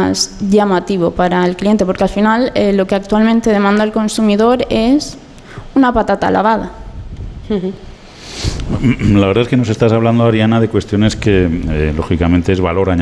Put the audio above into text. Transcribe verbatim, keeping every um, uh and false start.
más llamativo para el cliente, porque al final eh, lo que actualmente demanda el consumidor es una patata lavada. La verdad es que nos estás hablando, Ariana, de cuestiones que eh, lógicamente es valor añadido